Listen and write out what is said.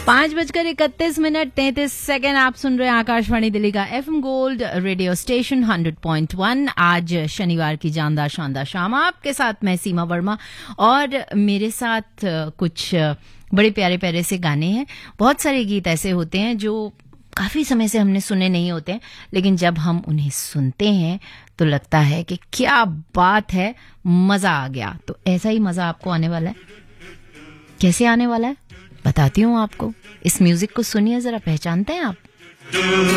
5:31 33 आप सुन रहे हैं आकाशवाणी दिल्ली का FM गोल्ड रेडियो स्टेशन 100.1। आज शनिवार की जानदार शानदार शाम, आपके साथ मैं सीमा वर्मा और मेरे साथ कुछ बड़े प्यारे प्यारे से गाने हैं। बहुत सारे गीत ऐसे होते हैं जो काफ़ी समय से हमने सुने नहीं होते हैं, लेकिन जब हम उन्हें सुनते हैं तो लगता है कि क्या बात है, मज़ा आ गया। तो ऐसा ही मज़ा आपको आने वाला है। कैसे आने वाला है बताती हूँ आपको। इस म्यूजिक को सुनिए जरा, पहचानते हैं आप?